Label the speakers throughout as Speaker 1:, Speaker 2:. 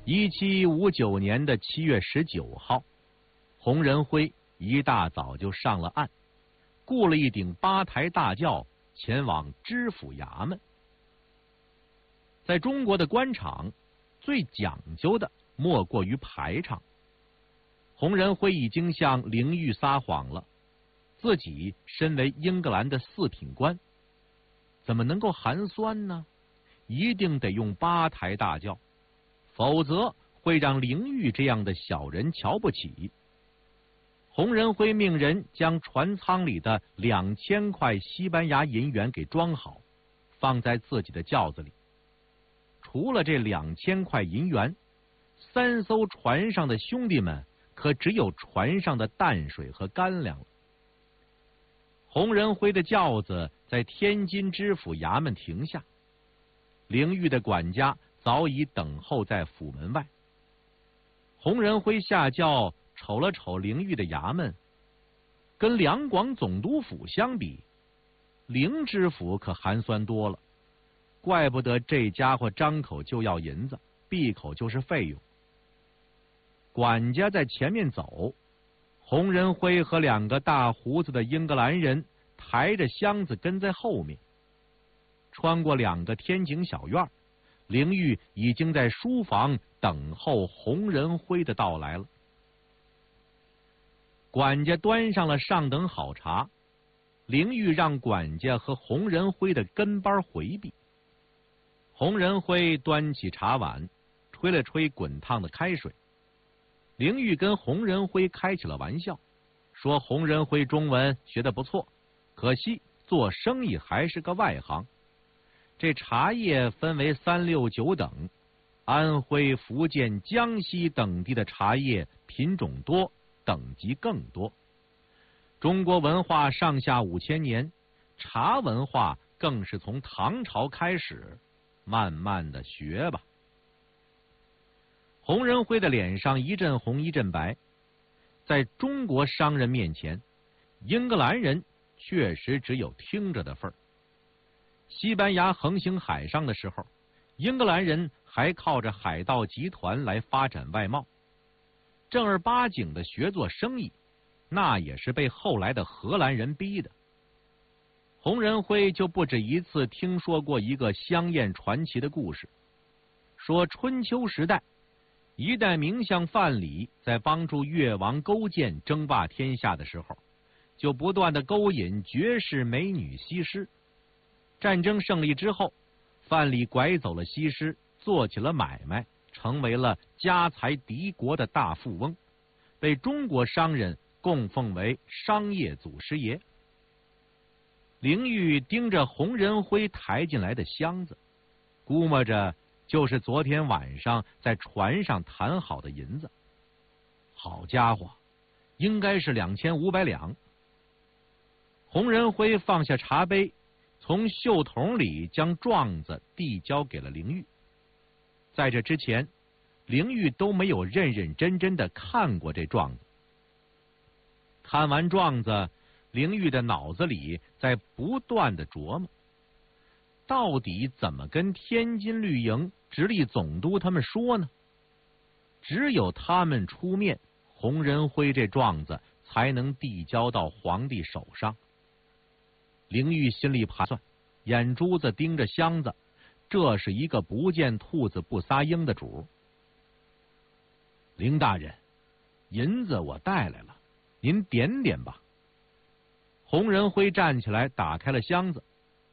Speaker 1: 1759年的7月19号，洪仁辉一大早就上了岸，雇了一顶八抬大轿前往知府衙门。在中国的官场，最讲究的莫过于排场。洪仁辉已经向凌玉撒谎了，自己身为英格兰的4品官，怎么能够寒酸呢？一定得用8抬大轿，否则会让凌玉这样的小人瞧不起。洪仁辉命人将船舱里的2000块西班牙银元给装好，放在自己的轿子里。除了这2000块银元，3艘船上的兄弟们可只有船上的淡水和干粮了。洪仁辉的轿子在天津知府衙门停下，凌玉的管家早已等候在府门外。洪仁辉下轿瞅了瞅凌玉的衙门，跟两广总督府相比，凌知府可寒酸多了。怪不得这家伙张口就要银子，闭口就是费用。管家在前面走，洪仁辉和2个大胡子的英格兰人抬着箱子跟在后面。穿过2个天井小院，凌玉已经在书房等候洪仁辉的到来了。管家端上了上等好茶，凌玉让管家和洪仁辉的跟班回避。洪仁辉端起茶碗，吹了吹滚烫的开水。凌玉跟洪仁辉开起了玩笑，说洪仁辉中文学得不错，可惜做生意还是个外行。这茶叶分为3、6、9等，安徽、福建、江西等地的茶叶品种多，等级更多。中国文化上下5000年，茶文化更是从唐朝开始，慢慢的学吧。洪仁辉的脸上一阵红一阵白，在中国商人面前，英格兰人确实只有听着的份儿。西班牙横行海上的时候，英格兰人还靠着海盗集团来发展外贸，正儿八经的学做生意，那也是被后来的荷兰人逼的。洪仁辉就不止一次听说过一个香艳传奇的故事，说春秋时代，一代名相范蠡在帮助越王勾践争霸天下的时候，就不断的勾引绝世美女西施。战争胜利之后，范蠡拐走了西施，做起了买卖，成为了家财敌国的大富翁，被中国商人供奉为商业祖师爷。凌玉盯着洪仁辉抬进来的箱子，估摸着就是昨天晚上在船上谈好的银子。好家伙，应该是2500两。洪仁辉放下茶杯，从袖筒里将状子递交给了凌玉。在这之前，凌玉都没有认认真真的看过这状子。看完状子，凌玉的脑子里在不断的琢磨，到底怎么跟天津绿营直隶总督他们说呢？只有他们出面，洪仁辉这状子才能递交到皇帝手上。凌玉心里盘算，眼珠子盯着箱子，这是一个不见兔子不撒鹰的主。凌大人，银子我带来了，您点点吧。洪仁辉站起来，打开了箱子。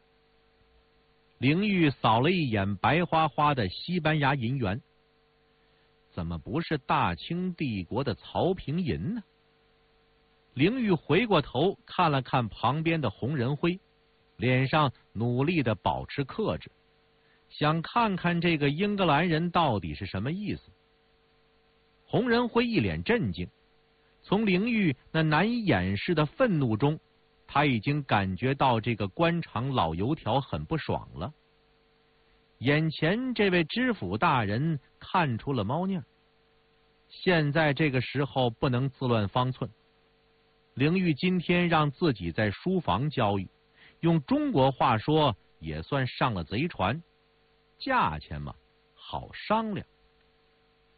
Speaker 1: 凌玉扫了一眼白花花的西班牙银元，怎么不是大清帝国的曹平银呢？凌玉回过头看了看旁边的洪仁辉，脸上努力的保持克制，想看看这个英格兰人到底是什么意思。洪仁辉一脸震惊，从凌玉那难以掩饰的愤怒中，他已经感觉到这个官场老油条很不爽了。眼前这位知府大人看出了猫腻儿，现在这个时候不能自乱方寸。凌玉今天让自己在书房交易，用中国话说也算上了贼船，价钱嘛好商量。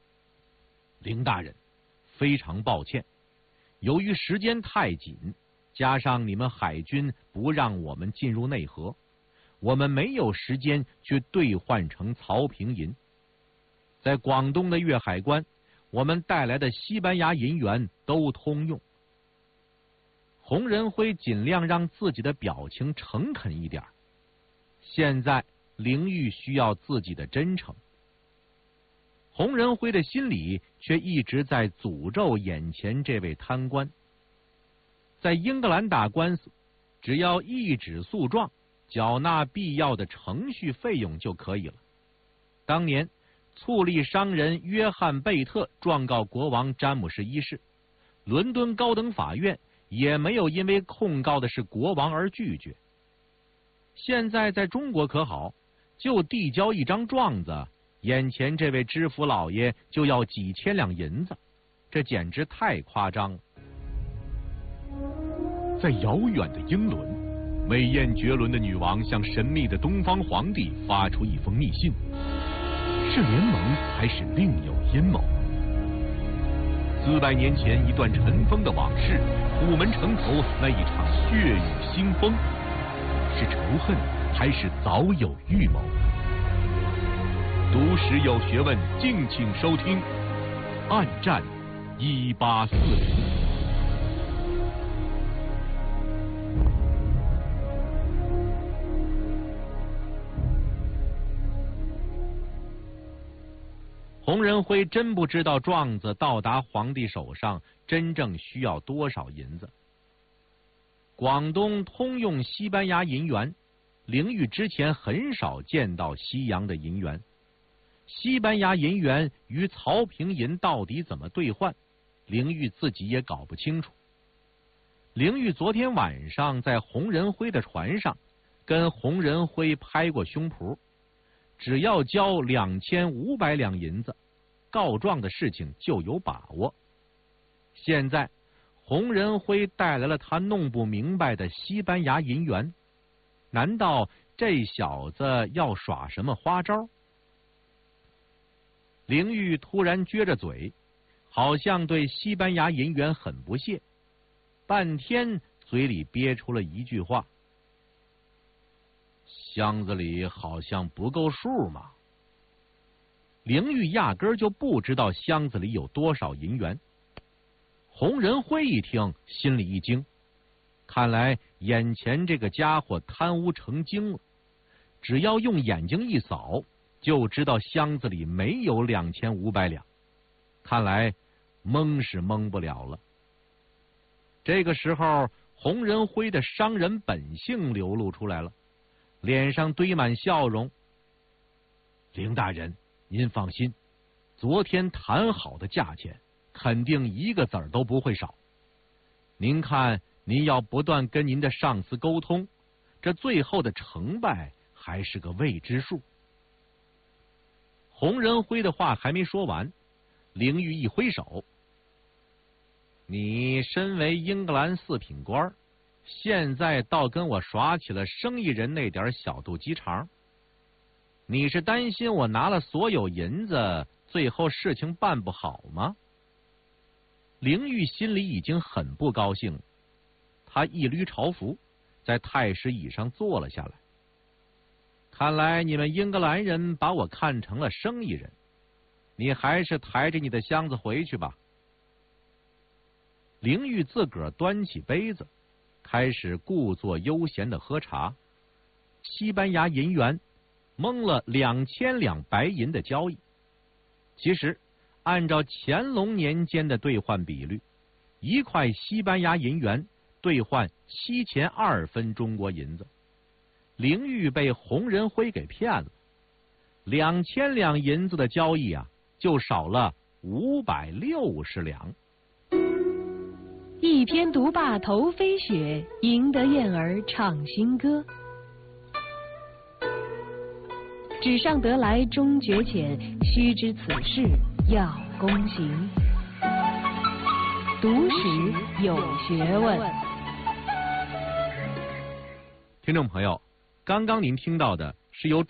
Speaker 1: 凌大人，非常抱歉，由于时间太紧，加上你们海军不让我们进入内河，我们没有时间去兑换成曹平银。在广东的粤海关，我们带来的西班牙银元都通用。洪仁辉尽量让自己的表情诚恳一点。现在凌玉需要自己的真诚。洪仁辉的心里却一直在诅咒眼前这位贪官。在英格兰打官司，只要一纸诉状，缴纳必要的程序费用就可以了。当年醋栗商人约翰贝特状告国王詹姆士一世，伦敦高等法院也没有因为控告的是国王而拒绝。现在在中国可好，就递交一张状子，眼前这位知府老爷就要几千两银子，这简直太夸张了。在遥远的英伦，美艳绝伦的女王向神秘的东方皇帝发出一封密信，是联盟还是另有阴谋？400年前一段尘封的往事，虎门城头那一场血雨腥风，是仇恨还是早有预谋？读史有学问，敬请收听《暗战1840》。洪仁辉真不知道状子到达皇帝手上真正需要多少银子。广东通用西班牙银元，凌玉之前很少见到西洋的银元。西班牙银元与曹平银到底怎么兑换，凌玉自己也搞不清楚。凌玉昨天晚上在洪仁辉的船上，跟洪仁辉拍过胸脯，只要交2500两银子，告状的事情就有把握。现在洪仁辉带来了他弄不明白的西班牙银元，难道这小子要耍什么花招？凌玉突然撅着嘴，好像对西班牙银元很不屑，半天嘴里憋出了一句话：箱子里好像不够数嘛。凌玉压根儿就不知道箱子里有多少银元。洪仁辉一听，心里一惊，看来眼前这个家伙贪污成精了，只要用眼睛一扫，就知道箱子里没有2500两。看来蒙是蒙不了了。这个时候，洪仁辉的商人本性流露出来了，脸上堆满笑容。凌大人，您放心，昨天谈好的价钱，肯定一个子儿都不会少。您看，您要不断跟您的上司沟通，这最后的成败还是个未知数。洪仁辉的话还没说完，凌玉一挥手：你身为英格兰4品官，现在倒跟我耍起了生意人那点小肚鸡肠。你是担心我拿了所有银子，最后事情办不好吗？凌玉心里已经很不高兴了，他一捋朝服，在太师椅上坐了下来。看来你们英格兰人把我看成了生意人，你还是抬着你的箱子回去吧。凌玉自个儿端起杯子，开始故作悠闲地喝茶。西班牙银元蒙了2000两白银的交易。其实按照乾隆年间的兑换比率，1块西班牙银元兑换7钱2分中国银子。凌玉被洪仁辉给骗了，2000两银子的交易啊，就少了560两。
Speaker 2: 一篇读罢头飞雪，赢得燕儿唱新歌。纸上得来终觉浅，须知此事要躬行。读史有学问。
Speaker 1: 听众朋友，刚刚您听到的是由